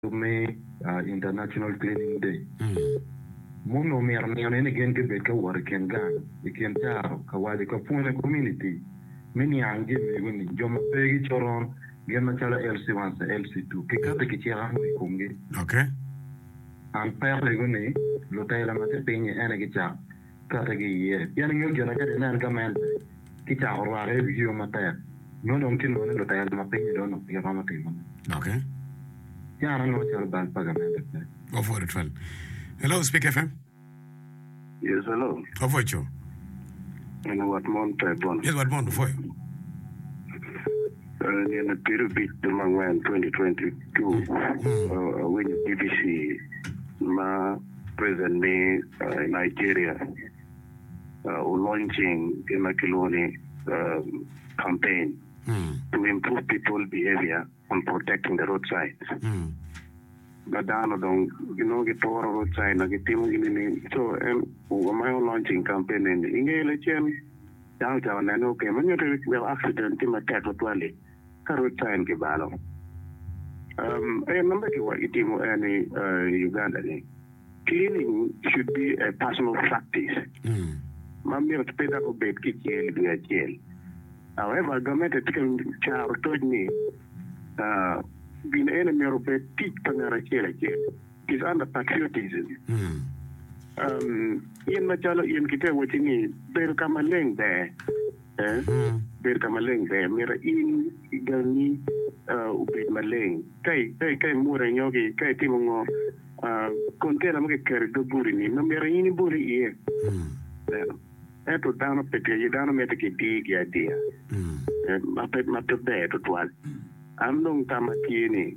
me International Cleaning Day. Muno mer ne gen ke be ka war ken gan ken taro ka wali ka pune community mini ange me ni jom pegi choron gen na chala LC1 sa LC2 ke ka ke chira no kunge. Okay. An per le gune lo tay la mate penye ene ke cha ka ta ge ye yan ngi gena ka na ka men ki cha orwa re bi yo mate no no kin no lo tay la ma penye do no ya ma te mo. Okay. Ya no chala ban pagamento. Go for it, well. Hello, Speak FM. Yes, hello. How are you? And what month I born? Yes, what month for you? In a period bit among 2022, when BBC, my president me Nigeria, launching the Makiloni campaign to improve people's behavior on protecting the roadsides. Badano don't get over roadside na get team in so my launching campaign in election downtown and okay when you will accident in attack with wali roadside ke balo I remember what it any Uganda cleaning should be a personal practice mammy to pay that bed jail however government can charge told me being an enemy of a teach is under patriotism. In Machalo, in Kita, what you need, bear come a link there. Bear come a link there. Mira in Gani, Ubed Maling, Kai Mura Yogi, Kai Timongo, contain a make carry the buri, no Mirani buri here. That would down a picture, you down a make a dig idea. Mapet Mapet there to one. Andong tamakini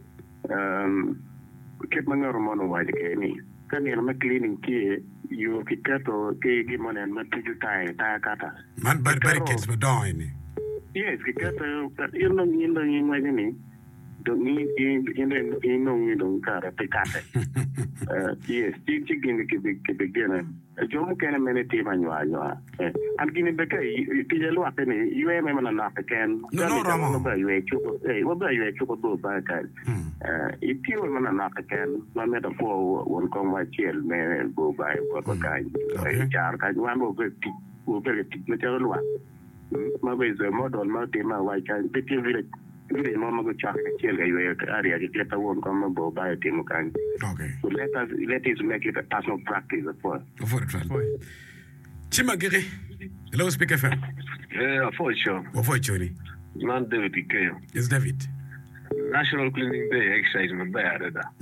kit mangaro mono waje keni kani na cleaning ki you kikato ke gimone na tuju tai kata man barricades but doing yes kikato yino waje ni don't need in no kara pikate yes chigini ke begena jomu kana menete manwa am kini beka tijelo apene yue mema na ken no ramo ba yue chuko ba yue chuko do ba ka itio mana na ken na meta fo won kon wa chiel me bo ba ko ka char ka wa mo be ti me telo wa ma be ze model ma te ma wa ka petit village really mama go check chiel yue area ke ta won kon bo ba te mo kan okay so let us make it a personal practice for it. Chimagiri, hello, Speak FM. Yeah, for sure. What for you? Man, David Ike. Yes, David. National Cleaning Day exercise my bad.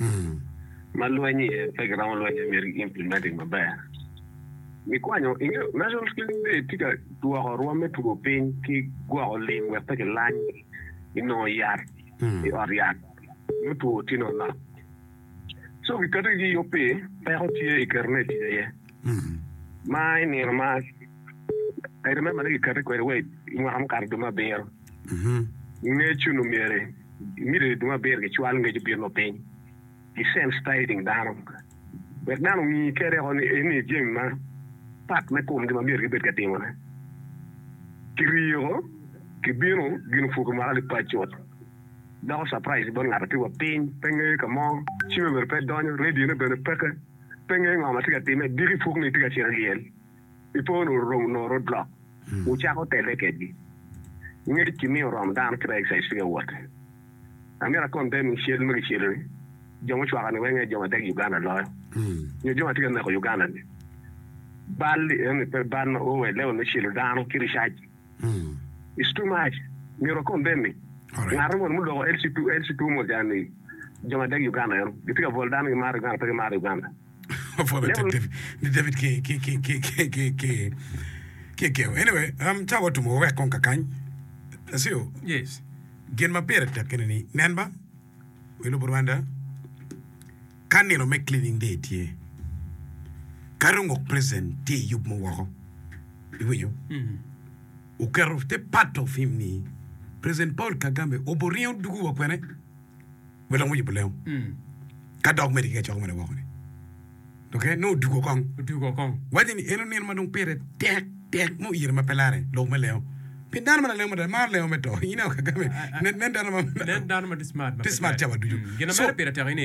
Maluani, background when implementing my bad. Mikwanyo, National Cleaning Day, tika to our Rome to go paint, ki go out lane, we take a line in no yard or yard. You to Tino na. So we can't give you pay, Perrotier, Carnet. My near my I remember the correct way in one card to my bear. Nature no mere immediately to my bear get you all get you no pain. The same staying down. But now we carry on any gym, man. Pat me come to my beer get getting one. Kirio, Kibino, Ginfukumali Pachot. That was surprise, but not to a pain, penga, come on, she will pet down, ready in a better pecker. Pengen mama tiga tim diri fuk ni tiga chiriel ipo no rong no roadblock ucha ko tele kedi ngir kimi rom dan kra exercise figa wat amira kon dem shel mi shel jomo chwa kan wenga jomo de Uganda lo ni jomo tiga na ko Uganda ni balli en per ban o we lewo no shel dan kiri shaji it's too much ni ro kon dem ni ngaro mo do LC2 mo jani jomo de Uganda yo tiga vol dan ni mar Uganda for the David K. Anyway, tawa to mo work on kakany. So yes. Gen ma pere ta kenani nanba. Welo Rwanda. Kani no make cleaning day tie. Karungo present tie yup mo wako. Iwenyo. Ukero te part of him ni. President Paul Kagame oborion dugu wakwene. Wela mo yibuleo. Kadog medike chok mene wako ni. Okay, no dugo kong. Dugo kong. Wajini eno ni ma dong pere tek mo yir ma pelare lo me leo. pindan mana le mata mar le meto ina ka game nen dan ma nen dan ma dismart chaba duju gina mer pera tagine